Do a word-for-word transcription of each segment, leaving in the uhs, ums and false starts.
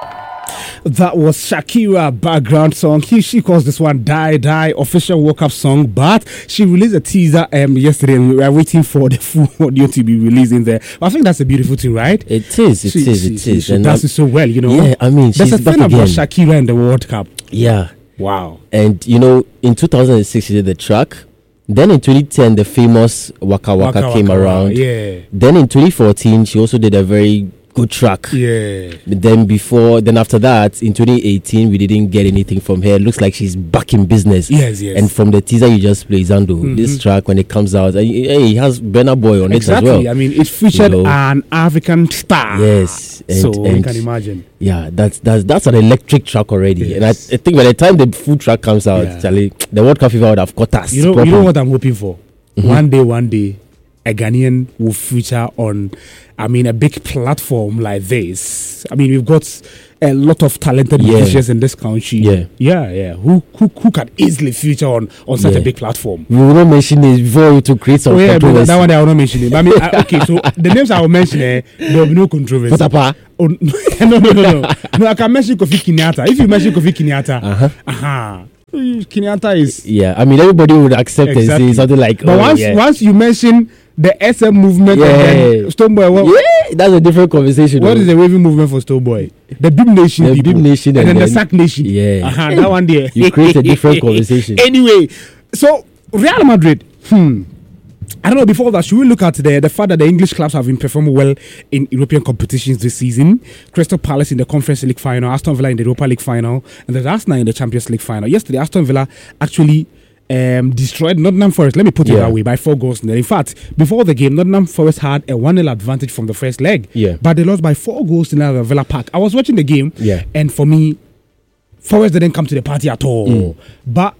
That was Shakira background song. He, she calls this one Die Die official World Cup song, but she released a teaser um, yesterday and we are waiting for the full audio to be released in there. But I think that's a beautiful thing, right? It is, it she, is, she, it she, is. She and does I'm, it so well, you know. Yeah, I mean, there's she's a back thing again. about Shakira in the World Cup. Yeah. Wow. And, you know, in two thousand six, she did the track. Then in twenty ten, the famous Waka Waka, Waka came Waka, around. Yeah. Then in twenty fourteen, she also did a very good track. Yeah. Then before, then after that, in twenty eighteen, we didn't get anything from her. It looks like she's back in business. Yes, yes. And from the teaser you just played, Zando, Mm-hmm. this track when it comes out, uh, hey, it has Burna Boy on exactly. it as well. I mean, it featured You know. an African star. Yes. And, so you and can imagine. Yeah, that's that's that's an electric track already. Yes. And I, I think by the time the full track comes out, Yeah. Charlie, the World Cup fever would have caught us. You know, you know what I'm hoping for? Mhm. One day, one day, a Ghanaian will feature on, I mean, a big platform like this. I mean, we've got a lot of talented Yeah. musicians in this country. Yeah. yeah, yeah. Who who who can easily feature on on such Yeah. a big platform? We will not mention this before to create some Oh yeah, but controversy. that one I will not mention it. But I mean, I, okay, so the names I will mention, eh, there will be no controversy. Potapa. Oh, no, no, no, no. No, I can mention Kofi Kenyatta. If you mention Kofi Kenyatta, Uh-huh. uh-huh. Kenyatta is. Yeah, I mean everybody would accept Exactly. and say something like, But oh, once yeah. once you mention the S M movement, Yeah. and then Stonebwoy, what, yeah, that's a different conversation. what though. is the waving movement for Stonebwoy? The Big Nation The people. Big Nation and, and then, the then- Sack Nation. Yeah. Uh-huh, that one there. You create a different conversation. Anyway, so Real Madrid, hmm. I don't know, before that, should we look at the, the fact that the English clubs have been performing well in European competitions this season? Crystal Palace in the Conference League final, Aston Villa in the Europa League final, and there's Arsenal in the Champions League final. Yesterday, Aston Villa actually um, destroyed Nottingham Forest, let me put it Yeah. that way, by four goals. In fact, before the game, Nottingham Forest had a one nil advantage from the first leg, Yeah. but they lost by four goals in uh, Villa Park. I was watching the game, Yeah. and for me, Forest didn't come to the party at all. Mm. But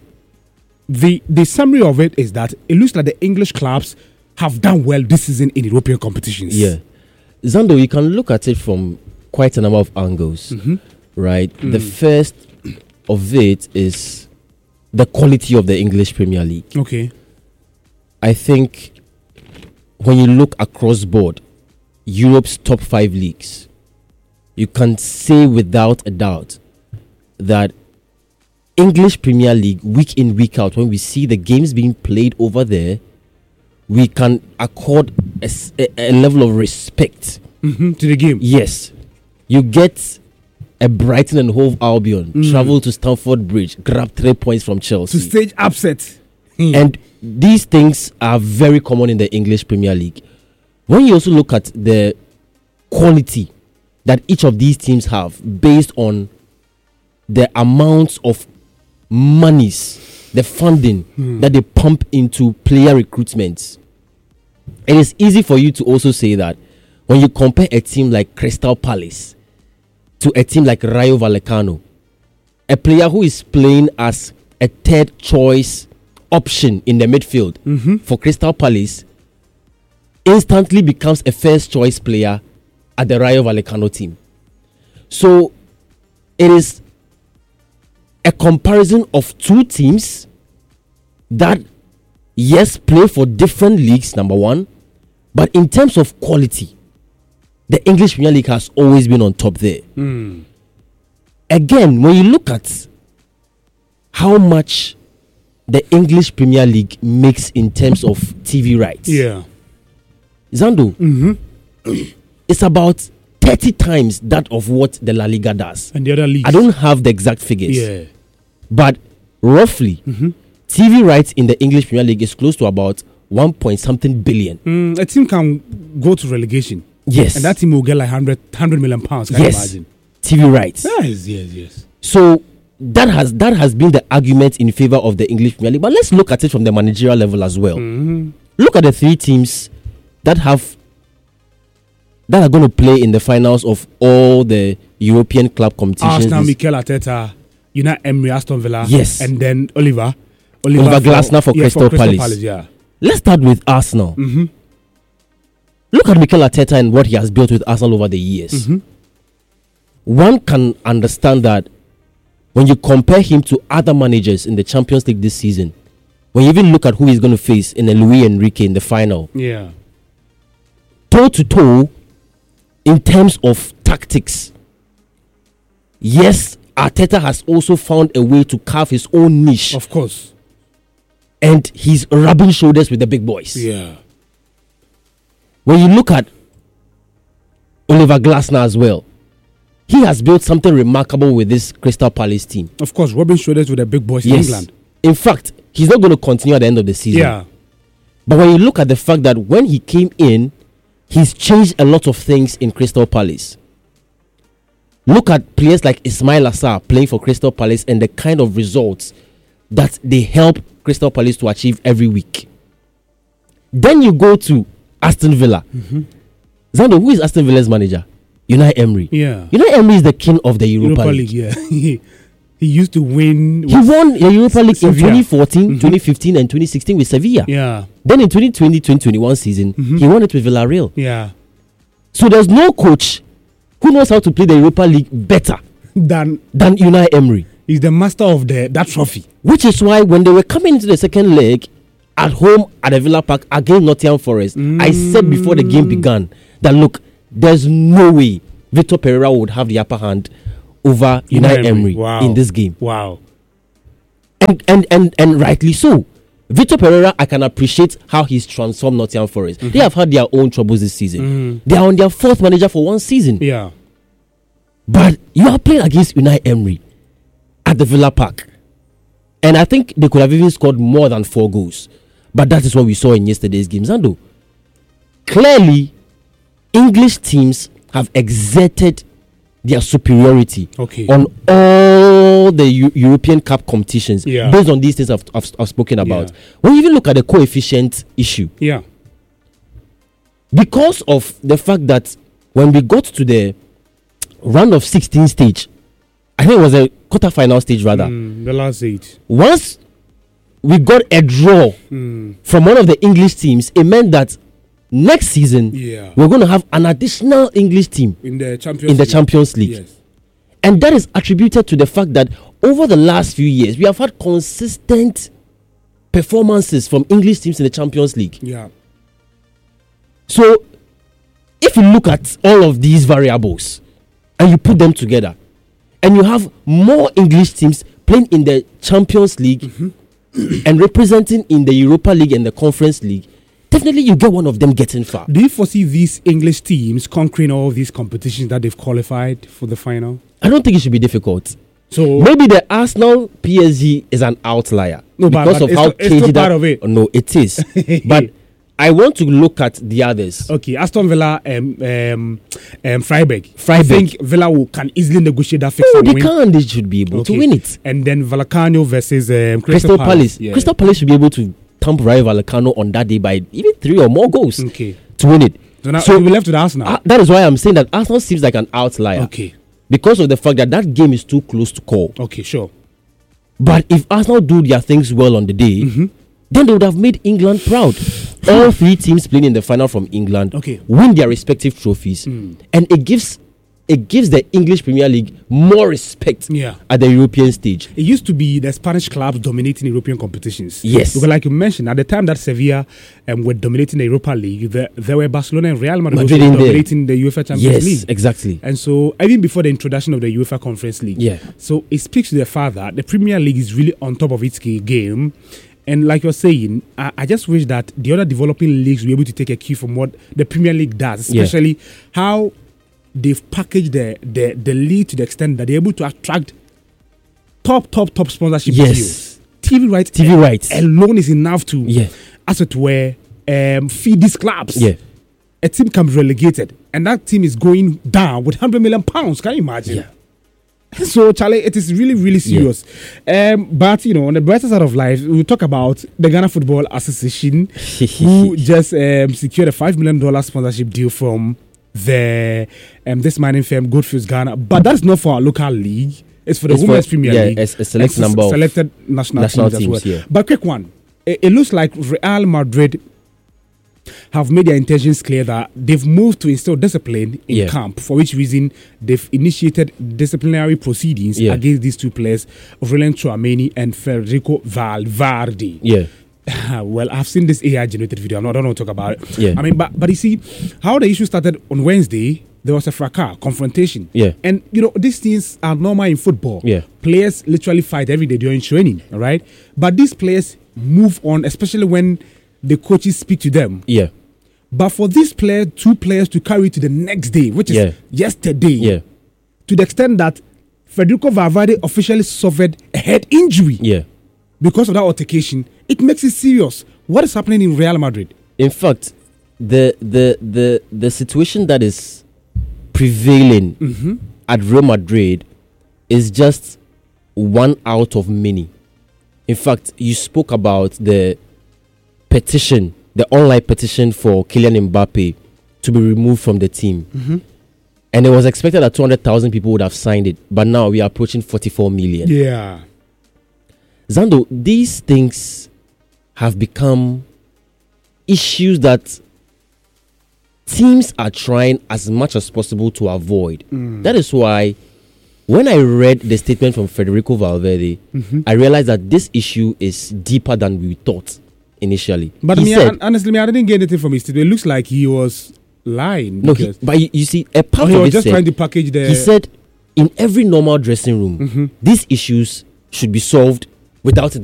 the the summary of it is that it looks like the English clubs have done well this season in European competitions. Yeah. Zando, you can look at it from quite a number of angles, Mhm. right? Mm. The first of it is the quality of the English Premier League. Okay. I think when you look across board, Europe's top five leagues, you can say without a doubt that English Premier League, week in, week out, when we see the games being played over there, we can accord a, s- a- a level of respect. Mhm, to the game. Yes. You get a Brighton and Hove Albion, Mm. travel to Stamford Bridge, grab three points from Chelsea. To stage upset. Hmm. And these things are very common in the English Premier League. When you also look at the quality that each of these teams have based on the amounts of monies, the funding Hmm. that they pump into player recruitment, it is easy for you to also say that when you compare a team like Crystal Palace to a team like Rayo Vallecano, a player who is playing as a third choice option in the midfield Mhm. for Crystal Palace instantly becomes a first choice player at the Rayo Vallecano team. So it is a comparison of two teams that, yes, play for different leagues, number one, but in terms of quality, the English Premier League has always been on top there. Hmm. Again, when you look at how much the English Premier League makes in terms of T V rights, Yeah. Zando, Mm-hmm. it's about thirty times that of what the La Liga does. And the other leagues. I don't have the exact figures, Yeah. but roughly, Mhm. T V rights in the English Premier League is close to about one point something billion. Mm, a team can go to relegation. Yes, And that team will get like one hundred, one hundred million pounds. Can yes, you imagine? T V rights. Yes, yes, yes. So that has that has been the argument in favor of the English Premier League. But let's look at it from the managerial level as well. Mhm. Look at the three teams that have that are going to play in the finals of all the European club competitions. Arsenal, this- Mikel Arteta, Unai Emery, Aston Villa. Yes. And then Oliver. Oliver Glasner for yeah, Crystal Palace. Yeah. Let's start with Arsenal. Mm-hmm. Look at Mikel Arteta and what he has built with Arsenal over the years. Mm-hmm. One can understand that when you compare him to other managers in the Champions League this season, when you even look at who he's going to face in a Luis Enrique in the final, Yeah. toe to toe, in terms of tactics, yes, Arteta has also found a way to carve his own niche. Of course. And he's rubbing shoulders with the big boys. Yeah. When you look at Oliver Glasner as well, he has built something remarkable with this Crystal Palace team. Of course, rubbing shoulders with the big boys yes. in England. In fact, he's not going to continue at the end of the season. Yeah. But when you look at the fact that when he came in, he's changed a lot of things in Crystal Palace. Look at players like Ismail Assar playing for Crystal Palace and the kind of results that they help Crystal Palace to achieve every week. Then you go to Aston Villa. Mm-hmm. Zando, who is Aston Villa's manager? Unai Emery. Yeah. Unai Emery is the king of the Europa, Europa League. League. Yeah. He used to win. He won the Europa League Sevilla. in twenty fourteen, Mm-hmm. twenty fifteen, and twenty sixteen with Sevilla. Yeah. Then in twenty twenty, twenty twenty-one season, Mm-hmm. he won it with Villarreal. Yeah. So there's no coach who knows how to play the Europa League better Then than Unai Emery. he's the master of the that trophy. Which is why when they were coming into the second leg at home at the Villa Park against Nottingham Forest, Mm. I said before the game began that look, there's no way Victor Pereira would have the upper hand over Unai Emery. Emery Wow. in this game. Wow. And, and and and rightly so. Victor Pereira, I can appreciate how he's transformed Nottingham Forest. Mm-hmm. They have had their own troubles this season. Mm. They are on their fourth manager for one season. Yeah. But you are playing against Unai Emery at the Villa Park. And I think they could have even scored more than four goals. But that is what we saw in yesterday's game. Zando, clearly, English teams have exerted their superiority Okay. on all the U- European Cup competitions Yeah. based on these things I've, I've, I've spoken about. Yeah. When you even look at the coefficient issue, Yeah. because of the fact that when we got to the round of sixteen stage, I think it was a quarter-final stage rather, Mm, the last eight. once we got a draw Mm. from one of the English teams, it meant that next season Yeah. we're going to have an additional English team In the Champions in the League. Champions League. Yes. And that is attributed to the fact that over the last few years, we have had consistent performances from English teams in the Champions League. Yeah. So, if you look at all of these variables and you put them together, and you have more English teams playing in the Champions League Mm-hmm. and representing in the Europa League and the Conference League, definitely you get one of them getting far. Do you foresee these English teams conquering all these competitions that they've qualified for the final? I don't think it should be difficult. So Maybe the Arsenal P S G is an outlier No, but- because but of it's how still- it's still cagey that. part of it. No, it is. But I want to look at the others. okay, Aston Villa, um, um, um, Freiburg. Freiburg. I think Villa will, can easily negotiate that fix No, and they win. can. They should be able Okay. to win it. And then Vallecano versus um, Crystal, Crystal Palace. Palace. Yeah. Crystal Palace should be able to thump Rayo Vallecano on that day by even three or more goals Okay. to win it. So now So- we left with Arsenal. Uh, that is why I'm saying that Arsenal seems like an outlier okay. because of the fact that that game is too close to call. Okay, sure. But if Arsenal do their things well on the day, Mm-hmm. then they would have made England proud. All three teams playing in the final from England Okay. win their respective trophies, Mm. and it gives it gives the English Premier League more respect Yeah. at the European stage. It used to be the Spanish clubs dominating European competitions. Yes. Because like you mentioned, at the time that Sevilla um, were dominating the Europa League, the, there were Barcelona and Real Madrid, Madrid also in there. dominating the UEFA Champions Yes, League. exactly. And so, even before the introduction of the UEFA Conference League, Yeah. so it speaks to the fact that the Premier League is really on top of its ga- game. And like you're saying, I, I just wish that the other developing leagues will be able to take a cue from what the Premier League does, Yeah. especially how they've packaged the, the, the league to the extent that they're able to attract top, top, top sponsorship Yes. deals. T V rights, T V rights. alone is enough to, Yeah. as it were, um, feed these clubs. Yeah. A team can be relegated, and that team is going down with one hundred million pounds. Can you imagine? Yeah. So, Charlie, it is really, really serious. Um, but, you know, on the brighter side of life, we'll talk about the Ghana Football Association, who just um, secured a five million dollars sponsorship deal from the um, this mining firm, Goldfields Ghana. But that's not for our local league. It's for the It's Women's for- Premier yeah, League. a- a select And number of selected national, national teams, teams, as well. yeah. But quick one. It, it looks like Real Madrid have made their intentions clear that they've moved to instill discipline in Yeah. camp, for which reason they've initiated disciplinary proceedings Yeah. against these two players, Aurelien Tchouameni and Federico Valverde. Yeah. Well, I've seen this A I generated video. I'm not, I don't want to talk about it. Yeah. I mean, but but you see, how the issue started on Wednesday there was a fracas, confrontation. Yeah. And, you know, these things are normal in football. Yeah. Players literally fight every day during training, all right? But these players move on, especially when the coaches speak to them. Yeah. But for these players, two players to carry to the next day, which is Yeah. yesterday, Yeah. to the extent that Federico Valverde officially suffered a head injury Yeah. because of that altercation, it makes it serious. What is happening in Real Madrid? In fact, the the the the situation that is prevailing Mm-hmm. at Real Madrid is just one out of many. In fact, you spoke about the petition, the online petition for Kylian Mbappe to be removed from the team. Mm-hmm. And it was expected that two hundred thousand people would have signed it, but now we are approaching forty-four million. Yeah. Zando, these things have become issues that teams are trying as much as possible to avoid. Mm. That is why when I read the statement from Federico Valverde, Mm-hmm. I realized that this issue is deeper than we thought initially. But he me, said, I, honestly, me, I didn't get anything from his statement. It looks like he was lying. no, he, because- but you, you see, a or part he of was it just said, trying to package the. he said, in every normal dressing room, Mhm. these issues should be solved without